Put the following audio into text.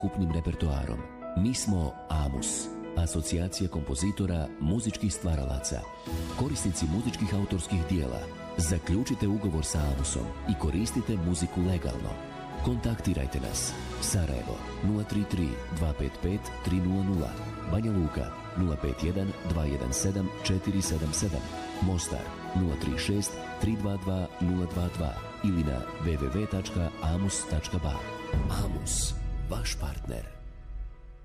kupnim repertoarom. Mi smo Amus, asocijacija kompozitora, muzičkih stvaralaca, korisnici muzičkih autorskih dijela. Zaključite ugovor sa Amusom i koristite muziku legalno. Kontaktirajte nas. Sarajevo 033 255 300, Banja Luka 051 217 477, Mostar 036 322 022 ili na www.amus.ba. Amus, vaš partner.